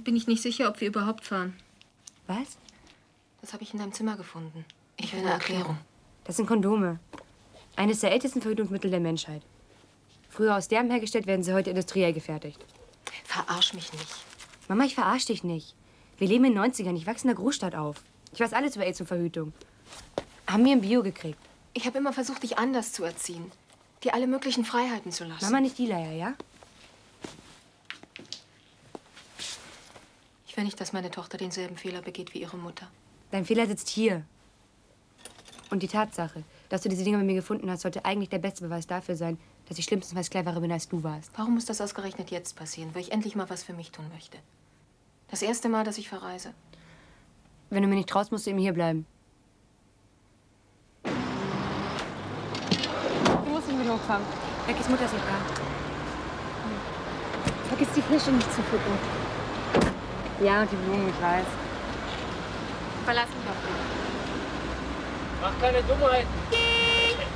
Augenblick bin ich nicht sicher, ob wir überhaupt fahren. Was? Das habe ich in deinem Zimmer gefunden. Ich will eine Erklärung. Das sind Kondome. Eines der ältesten Verhütungsmittel der Menschheit. Früher aus Spermien hergestellt, werden sie heute industriell gefertigt. Verarsch mich nicht. Mama, ich verarsch dich nicht. Wir leben in den 90ern. Ich wachse in der Großstadt auf. Ich weiß alles über AIDS und Verhütung. Haben wir ein Bio gekriegt. Ich habe immer versucht, dich anders zu erziehen. Dir alle möglichen Freiheiten zu lassen. Mama, nicht die Leier, ja? Ich will nicht, dass meine Tochter denselben Fehler begeht wie ihre Mutter. Dein Fehler sitzt hier. Und die Tatsache, dass du diese Dinge bei mir gefunden hast, sollte eigentlich der beste Beweis dafür sein, dass ich schlimmstenfalls cleverer bin, als du warst. Warum muss das ausgerechnet jetzt passieren, wo ich endlich mal was für mich tun möchte? Das erste Mal, dass ich verreise. Wenn du mir nicht traust, musst du eben hier bleiben. Du musst nicht mit hochfahren. Beckys Mutter ist nicht da. Vergiss die Fische nicht zu füttern. Ja, und die Blumen, ich weiß. Verlass mich auf dich. Mach keine Dummheiten.